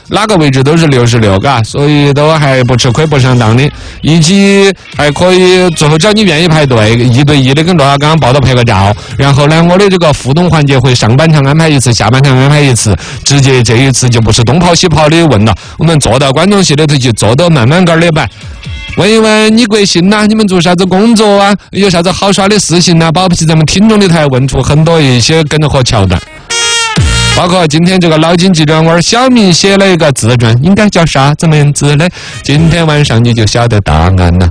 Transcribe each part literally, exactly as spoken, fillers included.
哪个位置都是六十六，嘎，所以都还不吃亏不上当的，一起还可以最后只要你愿意排队，一对一的跟罗小刚抱到拍个照，然后呢，我的这个互动环节会上半场安排一次，下半场安排一次，直接这一次就不是东跑西跑的问了，我们坐到观众席里头去，坐到慢慢杆的摆。问一问你贵姓呐、啊？你们做啥子工作啊？有啥子好耍的事情呐、啊？保不齐咱们听众里头问出很多一些梗和桥段。包括今天这个脑筋急转弯，小明写了一个自传，应该叫啥子名字呢？今天晚上你就晓得答案了。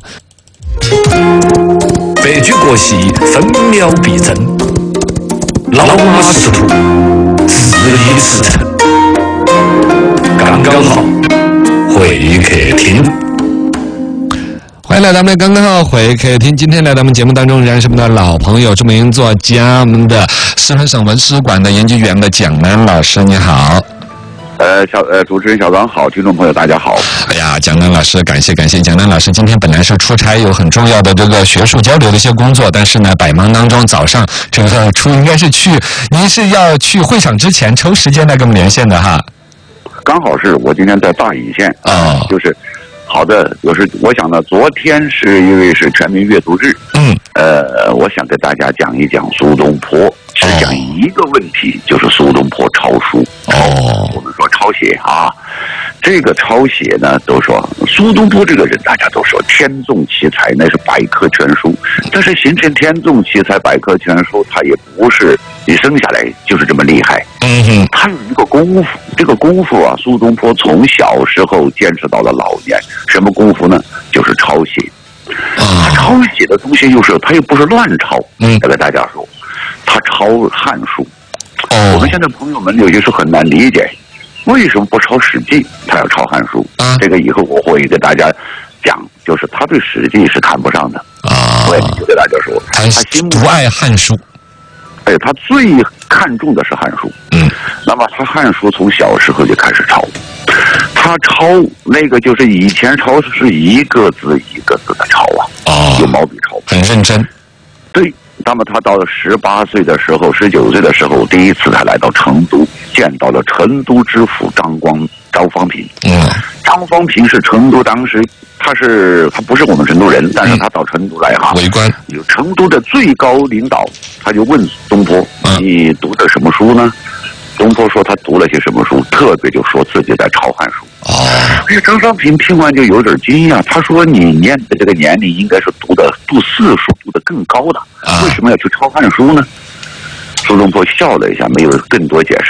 白驹过隙，分秒必争。老马识途，自立驰骋。刚刚好，会客厅。 欢迎来到我们的刚刚好会客厅。今天来到我们节目当中仍然是我们的老朋友，著名作家，我们的四川省文史馆的研究员的蒋楠老师，你好。 呃，小呃，主持人小张好，听众朋友大家好。 哎呀，蒋楠老师，感谢感谢。蒋楠老师今天本来是出差，有很重要的这个学术交流的一些工作，但是呢，百忙当中早上这个出应该是去，您是要去会场之前抽时间来跟我们连线的哈。 刚好是我今天在大邑县啊、哦， 就是。好的，就是我想呢，昨天是因为是全民阅读日， 嗯， 呃，我想给大家讲一讲苏东坡，只讲一个问题，就是苏东坡抄书。 哦， 我们说抄写啊，这个抄写呢，都说苏东坡这个人，大家都说天纵奇才，那是百科全书。但是形成天纵奇才、百科全书，他也不是一生下来就是这么厉害。 嗯哼， 他有一个功夫，这个功夫啊，苏东坡从小时候坚持到了老年。什么功夫呢？就是抄写。他抄写的东西又是他又不是乱抄。嗯，再跟大家说，他抄《汉书》。哦，我们现在朋友们有些时候很难理解，为什么不抄《史记》，他要抄《汉书》？啊，这个以后我会给大家讲，就是他对《史记》是看不上的。啊，我也就给大家说， 他心不爱《汉书》。 哎，他最看重的是《汉书》。嗯，那么他《汉书》从小时候就开始抄。他抄那个就是以前抄是一个字一个字的抄啊，哦，用毛笔抄， 很认真。 对，那么他到了十八岁的时候，十九岁的时候，第一次他来到成都，见到了成都知府张光张方平。嗯，张方平是成都当时他是他不是我们成都人，但是他到成都来哈， 围观有成都的最高领导，他就问东坡：“嗯、你读的什么书呢？”东坡说他读了些什么书，特别就说自己在抄《汉书》。哦，哎，张方平听完就有点惊讶，他说：“你念的这个年龄应该是读的读四书读的更高的，为什么要去抄《汉书》呢？”苏东坡笑了一下，没有更多解释。